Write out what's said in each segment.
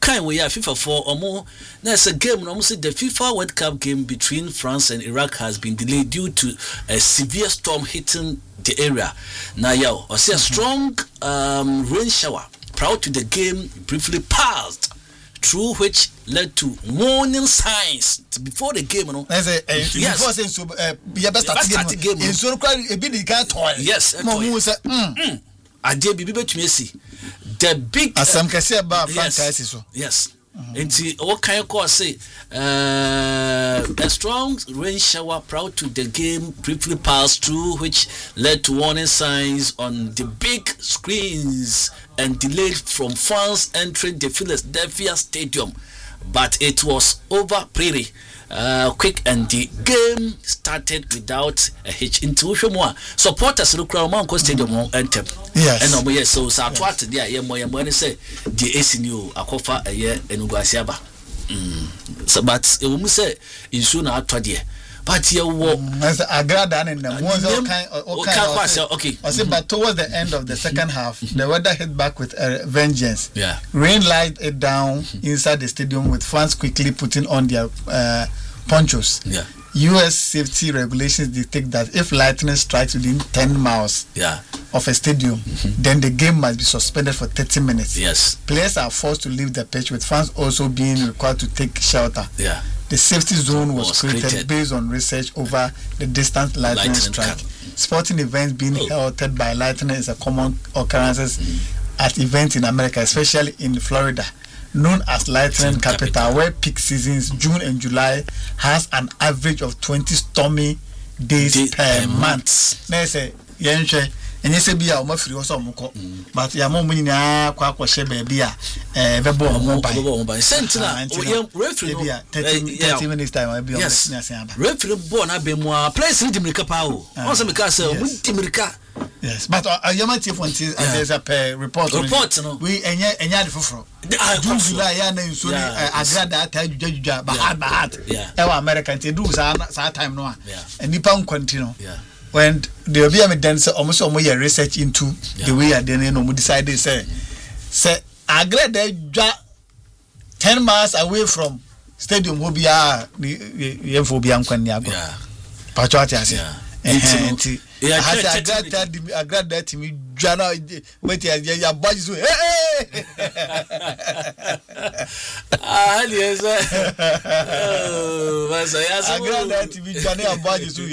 kind we are FIFA for omo na a game no say the FIFA World Cup game between France and Iraq has been delayed due to a severe storm hitting the area. Now yo, I see a strong rain shower prior to the game briefly passed, through which led to warning signs before the game, you know. Yes. I did be able to see the big yes. And see what kind of course say a strong rain shower prior to the game briefly passed through, which led to warning signs on the big screens and delayed from fans entering the Philadelphia Stadium. But it was over pretty quick, and the game started without a hitch. Into more supporters look around Manco Stadium enter. Yes, and yes, so Satwat there, yeah, say the ACNU Akofa a year and Ugasiaba. So, but it will say in soon after the but you walk as Agrada and the okay. I said, but towards the end of the second half, the weather hit back with a vengeance. Yeah, rain light it down inside the stadium, with fans quickly putting on their ponchos. Yeah, U.S. safety regulations dictate that if lightning strikes within 10 miles of a stadium, then the game must be suspended for 30 minutes. Yes, players are forced to leave the pitch, with fans also being required to take shelter. Yeah. The safety zone was created based on research over the distant lightning strike. Sporting events being halted by lightning is a common occurrence at events in America, especially in Florida, known as Lightning Capital, where peak seasons, June and July, has an average of 20 stormy days per month. Now say, and yes, be our free or some, but ya mo muni na kwa baby vebo mo by sentinel referee 30 minutes time I be on referee born abemwa place in America pao also because America. Yes, but Yamati Fontis as a report no we enya the foforo July ya na nso agrada ata juja bahad ewa American te do sa time no and nipa continue. When the OBM then say almost research into the way I then decided say agrada 10 miles away from stadium will be agrada to me Jana wait ya budget so yes agrada to me Jana budget so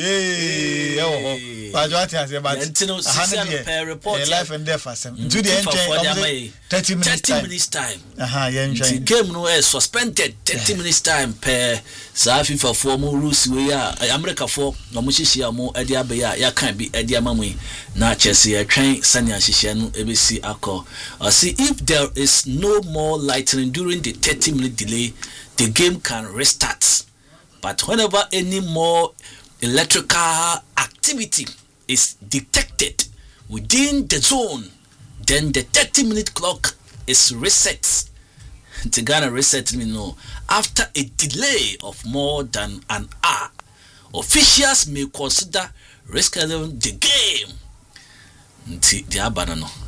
but report life and death to the 30 minutes time game no suspended 30 minutes time per FIFA for more rules we are America for no mushishia mo edia be ya kan bi edia mamwe na Chelsea atwen sania hihia no ebesi akọ. See, if there is no more lightning during the 30-minute delay, the game can restart. But whenever any more electrical activity is detected within the zone, then the 30-minute clock is reset. To Ghana reset me no. After a delay of more than an hour, officials may consider rescheduling the game. The abana no.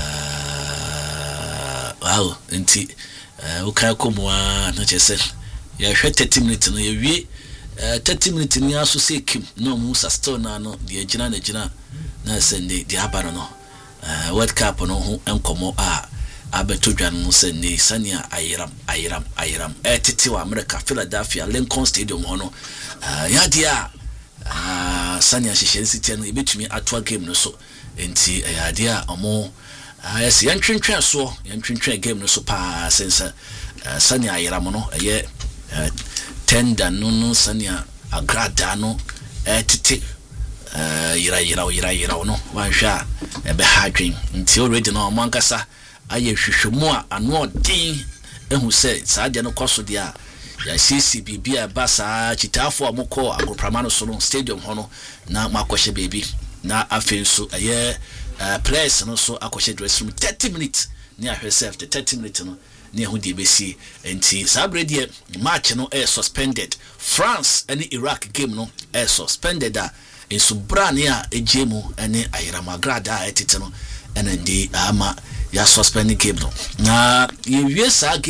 Wow, okay, come on, not just ya 30 minutes no ye wie 30 minutes ni aso se kim no musa store na no de agina na gina na sende de abana no World Cup no ho enkomo a abeto dwan no sende sania ayiram tete wa America Philadelphia Lincoln Stadium ho no ya dia sania hihye city no ebetumi atwa game no so enti ya dia omo yes yantwentwen so yantwentwen game no so pa sense sania ayiram no ye tenda no sania agrada no tete yira no wanhwa ebe hadwen nti already no amankasa aye hwehwemu a ano odin ehu se saade no kwaso dia ya CCB a basa chitafo amukọ agoprama no so no stadium hono na makohye baby na afenso aye players no so akohye dressing room 30 minutes ni ahwese after 30 minutes no ni ehu di besi enti sabrede match no suspended. France and Iraq game no suspended da enso brane a ejemu ene ayiramagrada etete no ene ndi ama ya suspend game no na yewie sa